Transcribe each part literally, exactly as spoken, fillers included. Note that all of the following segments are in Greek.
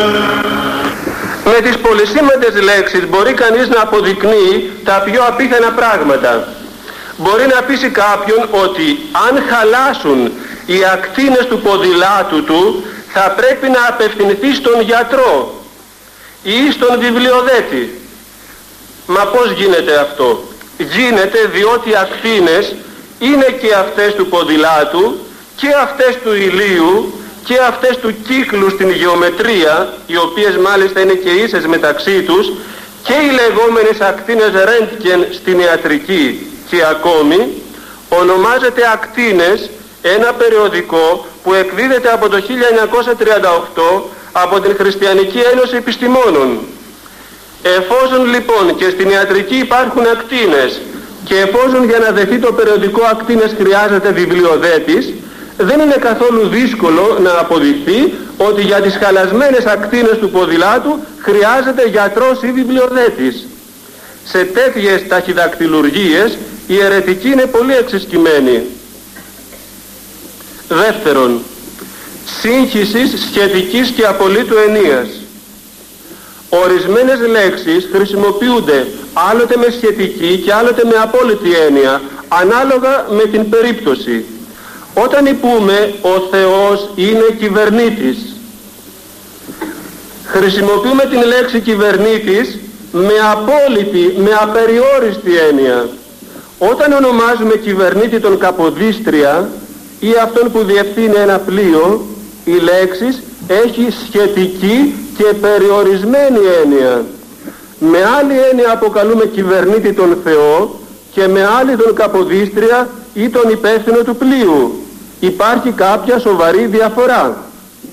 Με τις πολυσήμαντες λέξεις μπορεί κανείς να αποδεικνύει τα πιο απίθανα πράγματα. Μπορεί να πείσει κάποιον ότι αν χαλάσουν οι ακτίνες του ποδηλάτου του θα πρέπει να απευθυνθεί στον γιατρό ή στον βιβλιοδέτη. Μα πώς γίνεται αυτό? Γίνεται διότι οι ακτίνες είναι και αυτές του ποδηλάτου και αυτές του ηλίου και αυτές του κύκλου στην γεωμετρία, οι οποίες μάλιστα είναι και ίσες μεταξύ τους, και οι λεγόμενες ακτίνες Ρέντγκεν στην ιατρική και ακόμη, ονομάζεται Ακτίνες ένα περιοδικό που εκδίδεται από το χίλια εννιακόσια τριάντα οκτώ από την Χριστιανική Ένωση Επιστημόνων. Εφόσον λοιπόν και στην ιατρική υπάρχουν ακτίνες και εφόσον για να δεθεί το περιοδικό Ακτίνες χρειάζεται βιβλιοδέτης, δεν είναι καθόλου δύσκολο να αποδειχθεί ότι για τις χαλασμένες ακτίνες του ποδηλάτου χρειάζεται γιατρός ή βιβλιοδέτης. Σε τέτοιες ταχυδακτηλουργίες η αιρετική είναι πολύ εξεσκυμμένη. Δεύτερον, σύγχυσης σχετικής και απολύτου ενίας. Ορισμένες λέξεις χρησιμοποιούνται άλλοτε με σχετική και άλλοτε με απόλυτη έννοια, ανάλογα με την περίπτωση. Όταν πούμε ο Θεός είναι κυβερνήτης, χρησιμοποιούμε την λέξη κυβερνήτης με απόλυτη, με απεριόριστη έννοια. Όταν ονομάζουμε κυβερνήτη τον Καποδίστρια ή αυτόν που διευθύνει ένα πλοίο, η λέξη έχει σχετική και περιορισμένη έννοια. Με άλλη έννοια αποκαλούμε κυβερνήτη τον Θεό και με άλλη τον Καποδίστρια ή τον υπεύθυνο του πλοίου. Υπάρχει κάποια σοβαρή διαφορά.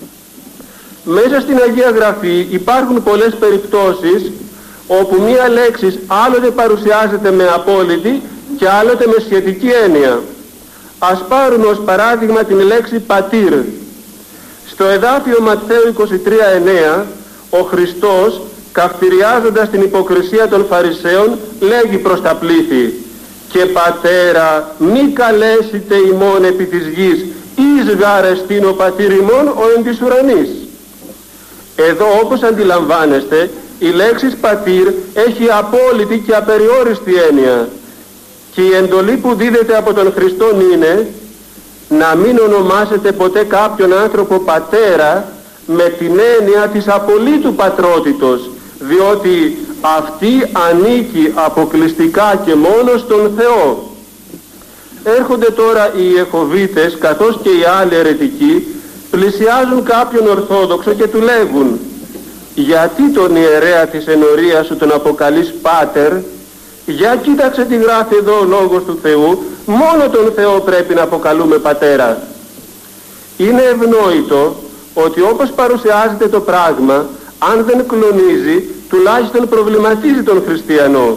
Μέσα στην Αγία Γραφή υπάρχουν πολλές περιπτώσεις όπου μία λέξη άλλοτε παρουσιάζεται με απόλυτη και άλλοτε με σχετική έννοια. Ας πάρουμε ως παράδειγμα την λέξη πατήρ. Στο εδάφιο Ματθαίου είκοσι τρία εννέα ο Χριστός, καυτηριάζοντας την υποκρισία των Φαρισαίων, λέγει προς τα πλήθη: «Και πατέρα μη καλέσετε ημών επί της γης, εις γάρεστην ο πατήρ ημών ο εν της ουρανής». Εδώ, όπως αντιλαμβάνεστε, η λέξη πατήρ έχει απόλυτη και απεριόριστη έννοια και η εντολή που δίδεται από τον Χριστόν είναι να μην ονομάσετε ποτέ κάποιον άνθρωπο πατέρα με την έννοια της απολύτου πατρότητος, διότι αυτή ανήκει αποκλειστικά και μόνο στον Θεό. Έρχονται τώρα οι Ιεχωβίτες καθώς και οι άλλοι αιρετικοί, πλησιάζουν κάποιον Ορθόδοξο και του λέγουν: «Γιατί τον ιερέα της ενορίας σου τον αποκαλείς πάτερ? Για κοίταξε τι γράφει εδώ ο Λόγος του Θεού, μόνο τον Θεό πρέπει να αποκαλούμε πατέρα». Είναι ευνόητο ότι όπως παρουσιάζεται το πράγμα, αν δεν κλονίζει, τουλάχιστον προβληματίζει τον χριστιανό.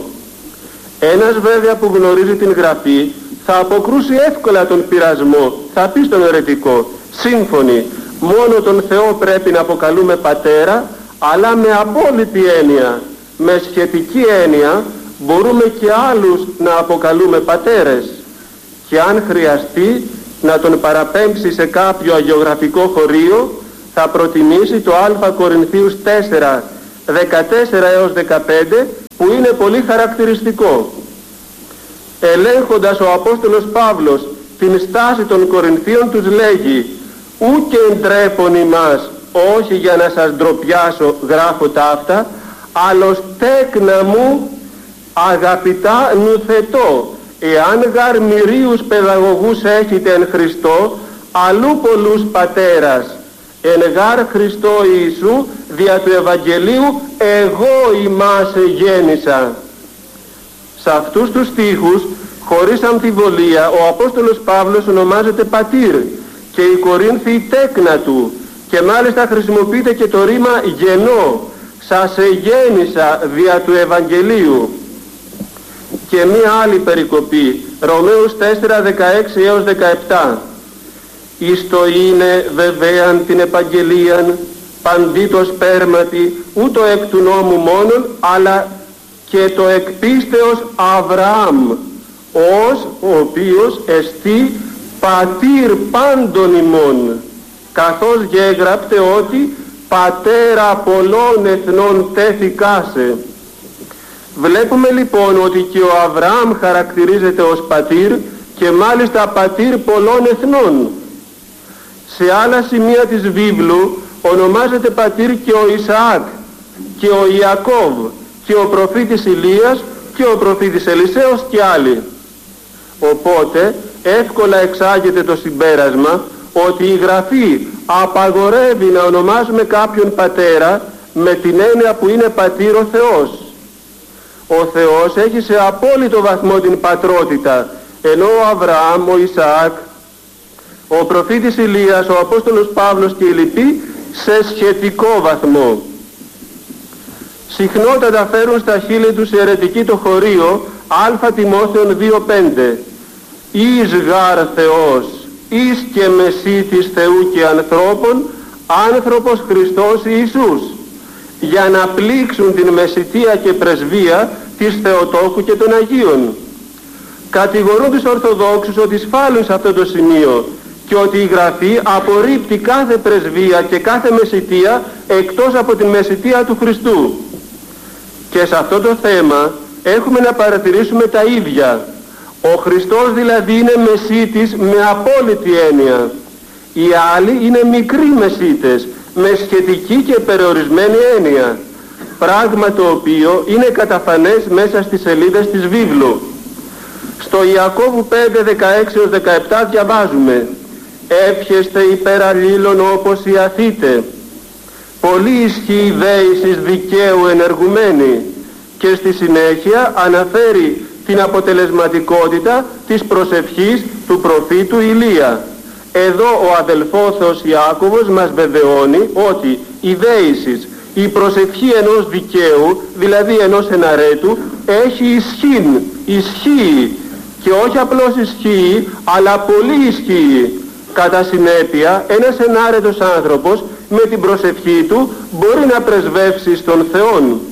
Ένας βέβαια που γνωρίζει την Γραφή θα αποκρούσει εύκολα τον πειρασμό, θα πει στον αιρετικό: «Σύμφωνοι, μόνο τον Θεό πρέπει να αποκαλούμε πατέρα, αλλά με απόλυτη έννοια, με σχετική έννοια μπορούμε και άλλους να αποκαλούμε πατέρες, και αν χρειαστεί να τον παραπέμψει σε κάποιο αγιογραφικό χωρίο, θα προτιμήσει το Α Κορινθίους τέσσερα δεκατέσσερα έως δεκαπέντε, που είναι πολύ χαρακτηριστικό. Ελέγχοντας ο Απόστολος Παύλος την στάση των Κορινθίων, τους λέγει: «Ούκε εντρέπον ημάς, όχι για να σας ντροπιάσω γράφω ταύτα, άλλος τέκνα μου αγαπητά νουθετώ, εάν γαρ μυρίους παιδαγωγούς έχετε εν Χριστώ, αλλού πολλούς πατέρας, εν γαρ Χριστώ Ιησού, δια του Ευαγγελίου εγώ ημάς γέννησα». Σε αυτούς τους στίχους, χωρίς αμφιβολία, ο Απόστολος Παύλος ονομάζεται πατήρ και οι Κορίνθιοι τέκνα του, και μάλιστα χρησιμοποιείται και το ρήμα γεννώ, σας εγέννησα δια του Ευαγγελίου. Και μία άλλη περικοπή, Ρωμαίους τέσσερα δεκαέξι έως δεκαεπτά. «Εις το είναι βεβαίαν την επαγγελίαν, παντί το σπέρματι, ούτω εκ του νόμου μόνον, αλλά και το εκ πίστεως Αβραάμ, ως ο οποίος εστί πατήρ πάντων ημών, καθώς γέγραπτε ότι πατέρα πολλών εθνών τέθηκάσε. Βλέπουμε λοιπόν ότι και ο Αβραάμ χαρακτηρίζεται ως πατήρ και μάλιστα πατήρ πολλών εθνών. Σε άλλα σημεία της βίβλου ονομάζεται πατήρ και ο Ισαάκ και ο Ιακώβ και ο προφήτης Ηλίας και ο προφήτης Ελισέος και άλλοι. Οπότε εύκολα εξάγεται το συμπέρασμα ότι η Γραφή απαγορεύει να ονομάζουμε κάποιον πατέρα με την έννοια που είναι πατήρ ο Θεός. Ο Θεός έχει σε απόλυτο βαθμό την πατρότητα, ενώ ο Αβραάμ, ο Ισαάκ, ο προφήτης Ηλίας, ο Απόστολος Παύλος και οι λοιποί σε σχετικό βαθμό. Συχνότατα φέρουν στα χείλη τους οι αιρετικοί το χωρίο Α Τιμόθεων δύο πέντε. «Εις γάρ Θεός, εις και μεσίτης Θεού και ανθρώπων, άνθρωπος Χριστός Ιησούς», για να πλήξουν την μεσιτεία και πρεσβεία της Θεοτόκου και των Αγίων. Κατηγορούν τους Ορθοδόξους ότι σφάλουν σε αυτό το σημείο και ότι η Γραφή απορρίπτει κάθε πρεσβεία και κάθε μεσιτεία εκτός από την μεσιτεία του Χριστού. Και σε αυτό το θέμα έχουμε να παρατηρήσουμε τα ίδια. Ο Χριστός δηλαδή είναι μεσίτης με απόλυτη έννοια. Οι άλλοι είναι μικροί μεσίτες με σχετική και περιορισμένη έννοια. Πράγμα το οποίο είναι καταφανές μέσα στις σελίδες της βίβλου. Στο Ιακώβου πέντε δεκαέξι δεκαεπτά διαβάζουμε: «Εύχεστε υπέρ αλλήλων όπως οι αθήτε. Πολύ ισχύει δέησης δικαίου ενεργουμένη». Και στη συνέχεια αναφέρει την αποτελεσματικότητα της προσευχής του προφήτου Ηλία. Εδώ ο αδελφόθος Ιάκωβος μας βεβαιώνει ότι η δέησης, η προσευχή ενός δικαίου, δηλαδή ενός εναρέτου, έχει ισχύν, ισχύει, και όχι απλώς ισχύει, αλλά πολύ ισχύει. Κατά συνέπεια, ένας ενάρετος άνθρωπος με την προσευχή του μπορεί να πρεσβεύσει στον Θεόν.